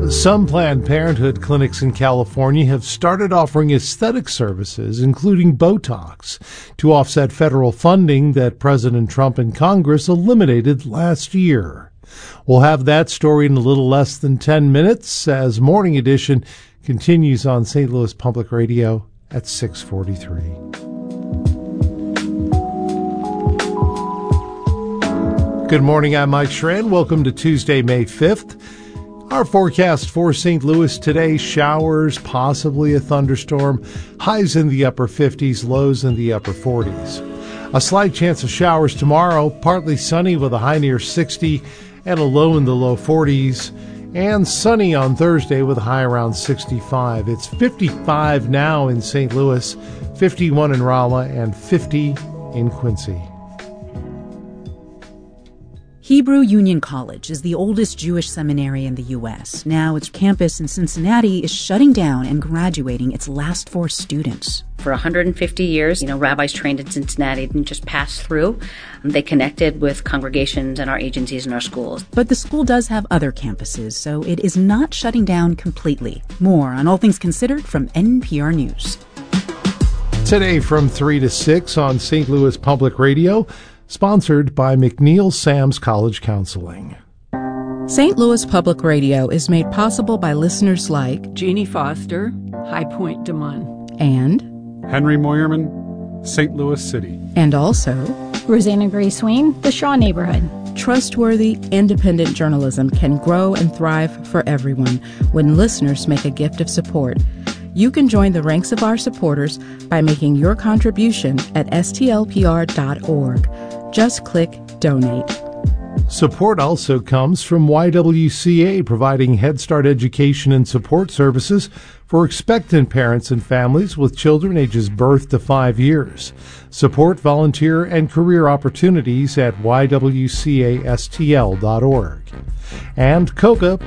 Some Planned Parenthood clinics in California have started offering aesthetic services, including Botox, to offset federal funding that President Trump and Congress eliminated last year. We'll have that story in a little less than 10 minutes as Morning Edition continues on St. Louis Public Radio at 6:43. Good morning, I'm Mike Schran. Welcome to Tuesday, May 5th. Our forecast for St. Louis today, showers, possibly a thunderstorm, highs in the upper 50s, lows in the upper 40s. A slight chance of showers tomorrow, partly sunny with a high near 60 and a low in the low 40s, and sunny on Thursday with a high around 65. It's 55 now in St. Louis, 51 in Rolla, and 50 in Quincy. Hebrew Union College is the oldest Jewish seminary in the U.S. Now its campus in Cincinnati is shutting down and graduating its last 4 students. For 150 years, rabbis trained in Cincinnati didn't just pass through. They connected with congregations and our agencies and our schools. But the school does have other campuses, so it is not shutting down completely. More on All Things Considered from NPR News. Today from 3 to 6 on St. Louis Public Radio, sponsored by McNeil Sam's College Counseling. St. Louis Public Radio is made possible by listeners like Jeannie Foster, High Point Des Moines, and Henry Moyerman, St. Louis City, and also Rosanna Gray Swain, the Shaw Neighborhood. Trustworthy, independent journalism can grow and thrive for everyone when listeners make a gift of support. You can join the ranks of our supporters by making your contribution at stlpr.org. Just click Donate. Support also comes from YWCA, providing Head Start education and support services for expectant parents and families with children ages birth to 5 years. Support, volunteer, and career opportunities at ywcastl.org. And COCA,